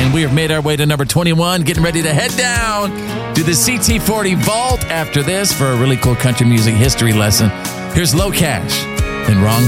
And we have made our way to number 21, getting ready to head down to the CT40 Vault after this for a really cool country music history lesson. Here's Low Cash and Wrong